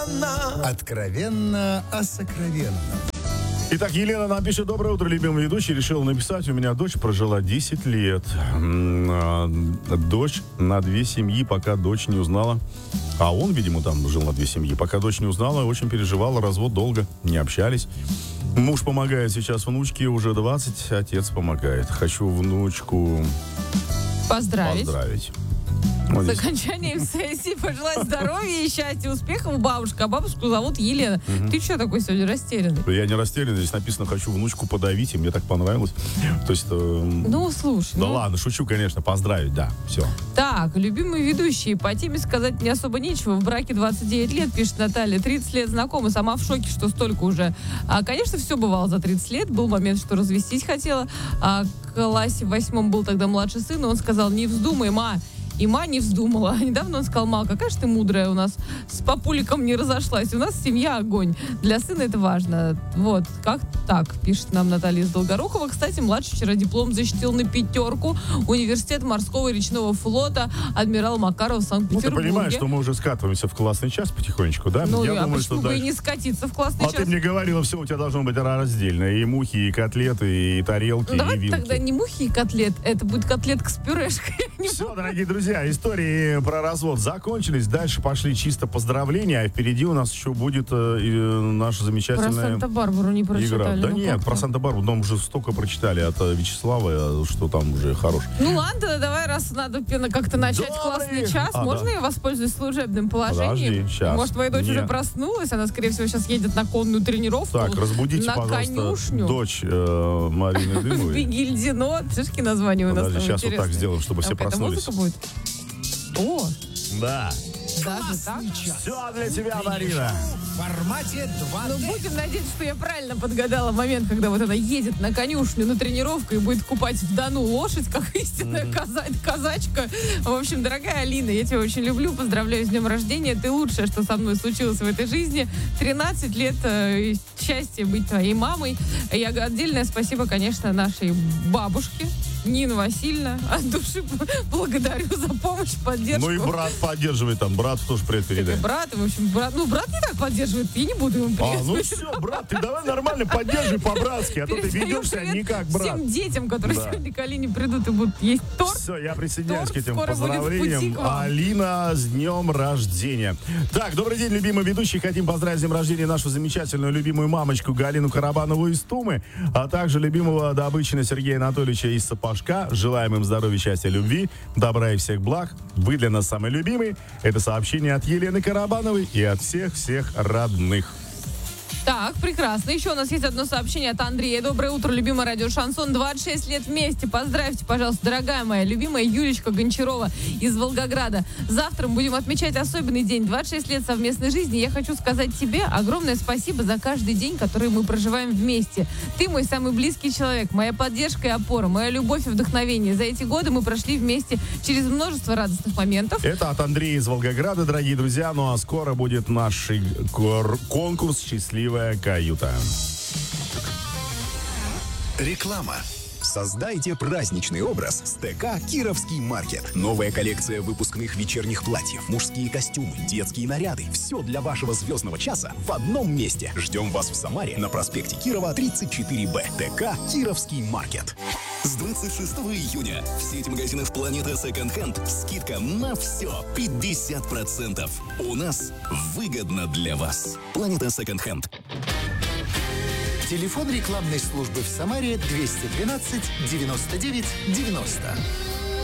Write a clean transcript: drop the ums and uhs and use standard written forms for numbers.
Откровенно о сокровенном. Итак, Елена нам пишет: доброе утро, любимый ведущий. Решил написать, у меня дочь прожила 10 лет. Дочь на 2 семьи, пока дочь не узнала. А он, видимо, там жил на 2 семьи. Пока дочь не узнала, очень переживала, развод долго, не общались. Муж помогает сейчас внучке, уже 20, отец помогает. Хочу внучку поздравить. С окончанием сессии пожелать здоровья и счастья, успехов бабушка. А бабушку зовут Елена. Ты что такой сегодня растерянный? Я не растерянный, здесь написано: хочу внучку подавить, и мне так понравилось. То есть... Ну, слушай. Да ладно, шучу, конечно, поздравить, да, все. Так, любимые ведущие, по теме сказать не особо нечего. В браке 29 лет, пишет Наталья, 30 лет знакомы, сама в шоке, что столько уже. Конечно, все бывало за 30 лет. Был момент, что развестись хотела. В классе в 8 был тогда младший сын, и он сказал: не вздумай, ма. И ма не вздумала. Недавно он сказал: ма, какая же ты мудрая, у нас с папуликом не разошлась. У нас семья огонь. Для сына это важно. Вот, как так, пишет нам Наталья из Долгорукова. Кстати, младший вчера диплом защитил на 5. Университет морского и речного флота «Адмирал Макаров» в Санкт-Петербурге. Ну, ты понимаешь, что мы уже скатываемся в классный час потихонечку, да? Ну, я думаю, почему бы и не скатиться в классный час? А ты мне говорила, все у тебя должно быть раздельно. И мухи, и котлеты, и тарелки, давай и вилки. Тогда не мухи и котлет, это будет котлетка с пюрешкой. Все, дорогие друзья, истории про развод закончились. Дальше пошли чисто поздравления, а впереди у нас еще будет наша замечательная Про Санта-Барбару не прочитали. игра. Да нет, про Санта-Барбару нам уже столько прочитали от Вячеслава, что там уже хорош. Ну ладно, давай, раз надо как-то начать классный час, можно я воспользуюсь служебным положением? Подожди, сейчас. Может, твоя дочь уже проснулась, она, скорее всего, сейчас едет на конную тренировку. Так, разбудите, на пожалуйста, конюшню. дочь Марины Дымовой. Вигильдино, слышки название у нас. Подожди, сейчас вот так сделаем, чтобы все проснулись. Это музыка будет? О! Да. Даже так? Все для тебя, Марина. В формате 2D. Ну, будем надеяться, что я правильно подгадала момент, когда вот она едет на конюшню на тренировку и будет купать в Дону лошадь, как истинная казачка. В общем, дорогая Алина, я тебя очень люблю, поздравляю с днем рождения. Ты лучшее, что со мной случилось в этой жизни. 13 лет счастья быть твоей мамой. Я отдельное спасибо, конечно, нашей бабушке Нина Васильевна. От души благодарю за помощь, поддержку. Ну и брат поддерживает там, брат тоже привет передай. Брат, в общем, брат не так поддерживает, я не буду ему привет. Ну все, брат, ты давай нормально поддерживай по-братски, а то ты ведешься не как брат. Всем детям, которые сегодня к Алине придут и будут есть торт. Все, я присоединяюсь к этим скоро поздравлениям. Алина, с днем рождения. Так, добрый день, любимые ведущие. Хотим поздравить с днем рождения нашу замечательную любимую мамочку Галину Карабанову из Тумы, а также любимого Добычина Сергея Анатольевича из Сапожка. Желаем им здоровья, счастья, любви, добра и всех благ. Вы для нас самый любимый. Это сообщение от Елены Карабановой и от всех-всех родных. Так, прекрасно. Еще у нас есть одно сообщение от Андрея. Доброе утро, любимый радио Шансон. 26 лет вместе. Поздравьте, пожалуйста, дорогая моя любимая Юлечка Гончарова из Волгограда. Завтра мы будем отмечать особенный день. 26 лет совместной жизни. Я хочу сказать тебе огромное спасибо за каждый день, который мы проживаем вместе. Ты мой самый близкий человек, моя поддержка и опора, моя любовь и вдохновение. За эти годы мы прошли вместе через множество радостных моментов. Это от Андрея из Волгограда, дорогие друзья. Ну а скоро будет наш конкурс «Счастливая каюта». Реклама. Создайте праздничный образ с ТК «Кировский маркет». Новая коллекция выпускных вечерних платьев, мужские костюмы, детские наряды. Все для вашего звездного часа в одном месте. Ждем вас в Самаре на проспекте Кирова, 34Б. ТК «Кировский маркет». С 26 июня в сети магазинов «Планета Second Hand» скидка на все 50%. У нас выгодно для вас. «Планета Second Hand». Телефон рекламной службы в Самаре 212 99 90.